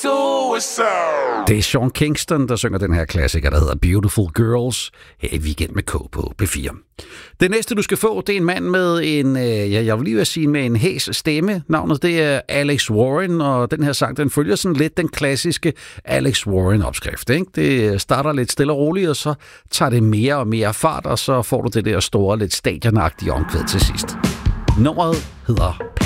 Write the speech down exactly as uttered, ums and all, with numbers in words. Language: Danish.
suicide. Det er Sean Kingston, der synger den her klassiker, der hedder Beautiful Girls, her i Weekend med K på P fire. Det næste, du skal få, det er en mand med en, ja, jeg vil lige vil sige, med en hæs stemme. Navnet, det er Alex Warren, og den her sang, den følger sådan lidt den klassiske Alex Warren-opskrift, ikke? Det starter lidt stille og roligt, og så tager det mere og mere fart, og så får du det der store, lidt stadionagtige omkvæd til sidst. Nummeret hedder